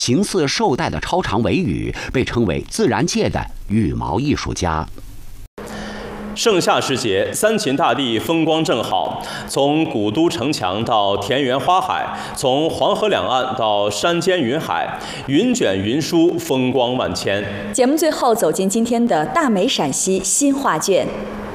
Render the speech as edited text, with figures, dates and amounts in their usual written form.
形似绶带的超长尾羽被称为自然界的羽毛艺术家。 盛夏时节，三秦大地风光正好，从古都城墙到田园花海，从黄河两岸到山间云海，云卷云舒，风光万千。 节目最后走进今天的大美陕西新画卷。